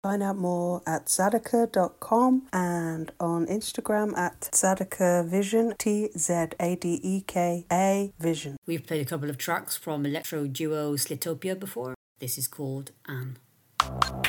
Find out more at Tzadaka.com and on Instagram at Tzadaka Vision, Tzadeka Vision. We've played a couple of tracks from electro duo Slitopia before. This is called Anne.